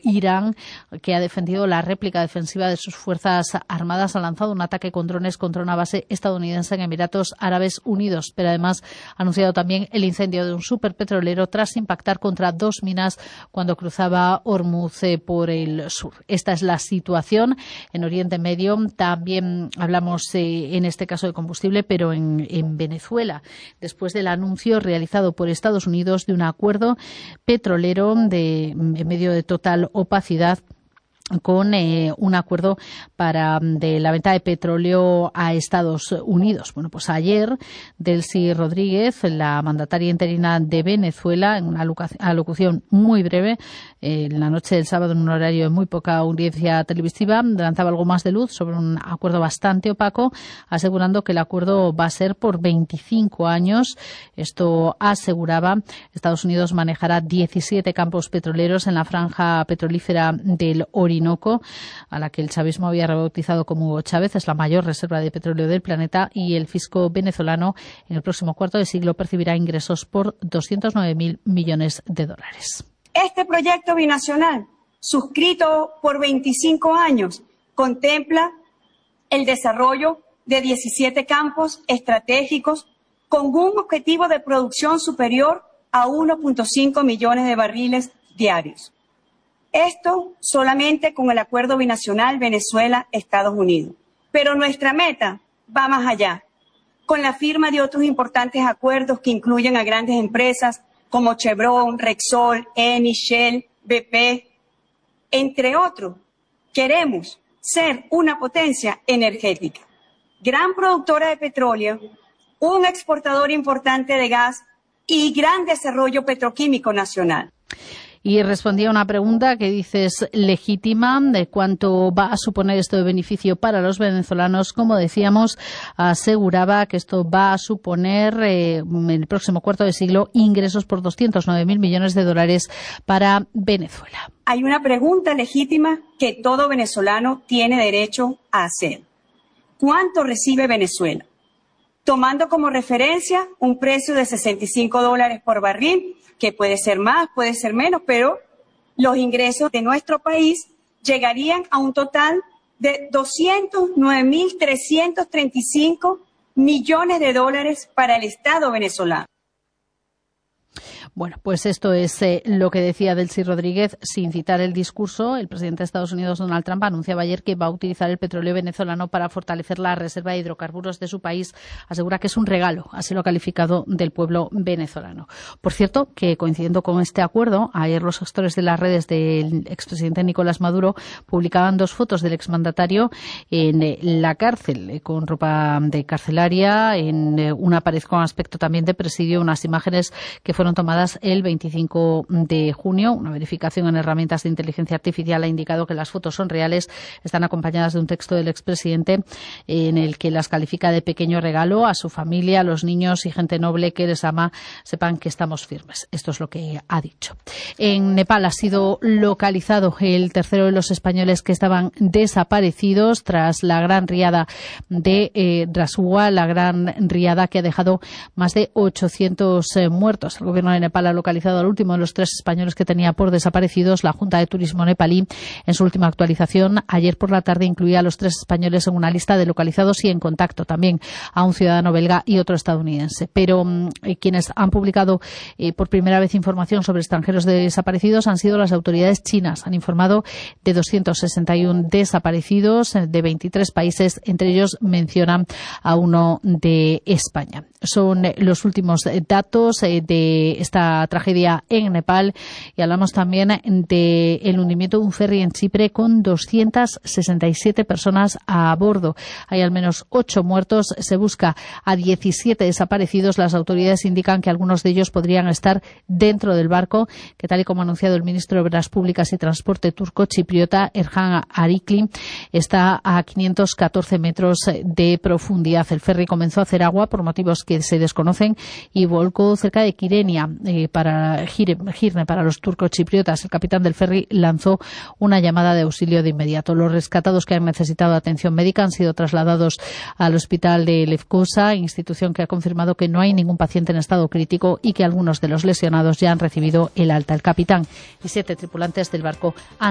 Irán, que ha defendido la réplica defensiva de sus fuerzas armadas, ha lanzado un ataque con drones contra una base estadounidense en Emiratos Árabes Unidos, pero además ha anunciado también el incendio de un superpetrolero tras impactar contra 2 minas cuando cruzaba Hormuz por el sur. Esta es la situación en Oriente Medio. También hablamos en este caso de combustible, pero en Venezuela, después del anuncio realizado por Estados Unidos de un acuerdo petrolero en medio de total opacidad, con un acuerdo de la venta de petróleo a Estados Unidos. Bueno, pues ayer Delcy Rodríguez, la mandataria interina de Venezuela, en una alocución muy breve, en la noche del sábado, en un horario de muy poca audiencia televisiva, lanzaba algo más de luz sobre un acuerdo bastante opaco, asegurando que el acuerdo va a ser por 25 años. Esto aseguraba, Estados Unidos manejará 17 campos petroleros en la franja petrolífera del Orinoco, a la que el chavismo había rebautizado como Hugo Chávez. Es la mayor reserva de petróleo del planeta, y el fisco venezolano en el próximo cuarto de siglo percibirá ingresos por 209.000 millones de dólares. Este proyecto binacional, suscrito por 25 años, contempla el desarrollo de 17 campos estratégicos con un objetivo de producción superior a 1.5 millones de barriles diarios. Esto solamente con el acuerdo binacional Venezuela-Estados Unidos. Pero nuestra meta va más allá, con la firma de otros importantes acuerdos que incluyen a grandes empresas como Chevron, Repsol, Eni, Shell, BP, entre otros. Queremos ser una potencia energética, gran productora de petróleo, un exportador importante de gas y gran desarrollo petroquímico nacional. Y respondía a una pregunta que dices legítima, de cuánto va a suponer esto de beneficio para los venezolanos. Como decíamos, aseguraba que esto va a suponer en el próximo cuarto de siglo ingresos por 209.000 millones de dólares para Venezuela. Hay una pregunta legítima que todo venezolano tiene derecho a hacer. ¿Cuánto recibe Venezuela? Tomando como referencia un precio de $65 por barril, que puede ser más, puede ser menos, pero los ingresos de nuestro país llegarían a un total de 209.335 millones de dólares para el Estado venezolano. Bueno, pues esto es lo que decía Delcy Rodríguez. Sin citar el discurso, el presidente de Estados Unidos, Donald Trump, anunciaba ayer que va a utilizar el petróleo venezolano para fortalecer la reserva de hidrocarburos de su país. Asegura que es un regalo, así lo ha calificado, del pueblo venezolano. Por cierto, que coincidiendo con este acuerdo, ayer los gestores de las redes del expresidente Nicolás Maduro publicaban 2 fotos del exmandatario en la cárcel, con ropa de carcelaria, en una pared con aspecto también de presidio, unas imágenes que fueron tomadas el 25 de junio. Una verificación en herramientas de inteligencia artificial ha indicado que las fotos son reales. Están acompañadas de un texto del expresidente en el que las califica de pequeño regalo a su familia, a los niños y gente noble que les ama. Sepan que estamos firmes. Esto es lo que ha dicho. En Nepal ha sido localizado el tercero de los españoles que estaban desaparecidos tras la gran riada de Rasuwa, la gran riada que ha dejado más de 800 muertos. El gobierno de Nepal ha localizado al último de los 3 españoles que tenía por desaparecidos. La Junta de Turismo nepalí, en su última actualización, ayer por la tarde, incluía a los 3 españoles en una lista de localizados y en contacto también a un ciudadano belga y otro estadounidense. Pero quienes han publicado por primera vez información sobre extranjeros desaparecidos han sido las autoridades chinas. Han informado de 261 desaparecidos de 23 países. Entre ellos mencionan a uno de España. Son los últimos datos de esta tragedia en Nepal, y hablamos también del hundimiento de un ferry en Chipre con 267 personas a bordo. Hay al menos 8 muertos, se busca a 17 desaparecidos. Las autoridades indican que algunos de ellos podrían estar dentro del barco, que, tal y como ha anunciado el ministro de Obras Públicas y Transporte turco chipriota, Erhan Arikli, está a 514 metros de profundidad. El ferry comenzó a hacer agua por motivos que se desconocen y volcó cerca de Kyrenia, para Girne, para los turcos chipriotas. El capitán del ferry lanzó una llamada de auxilio de inmediato. Los rescatados que han necesitado atención médica han sido trasladados al hospital de Lefkosa, institución que ha confirmado que no hay ningún paciente en estado crítico y que algunos de los lesionados ya han recibido el alta. El capitán y 7 tripulantes del barco han